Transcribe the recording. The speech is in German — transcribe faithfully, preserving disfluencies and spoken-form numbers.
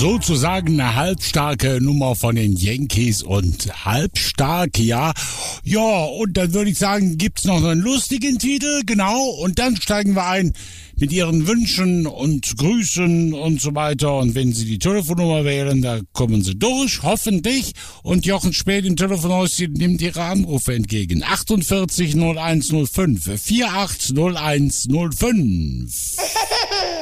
sozusagen eine halbstarke Nummer von den Yankees und halbstark, ja. Ja, und dann würde ich sagen, gibt's noch einen lustigen Titel, genau, und dann steigen wir ein mit Ihren Wünschen und Grüßen und so weiter. Und wenn Sie die Telefonnummer wählen, da kommen Sie durch, hoffentlich. Und Jochen Späth im Telefonhäuschen nimmt Ihre Anrufe entgegen. achtundvierzig null eins null fünf, acht vier null eins null fünf.